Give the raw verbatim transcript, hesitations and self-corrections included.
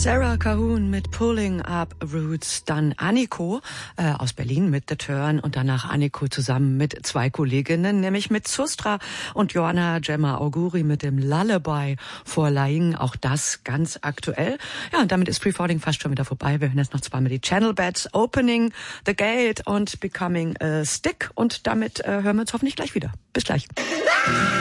Sarah Cahoon mit Pulling Up Roots, dann Anniko äh, aus Berlin mit The Turn und danach Anniko zusammen mit zwei Kolleginnen, nämlich mit Sustra und Joanna Gemma Auguri mit dem Lullaby for Lying, auch das ganz aktuell. Ja, und damit ist Free Falling fast schon wieder vorbei. Wir hören jetzt noch zweimal die Channel Bats, Opening the Gate und Becoming a Stick und damit äh, hören wir uns hoffentlich gleich wieder. Bis gleich.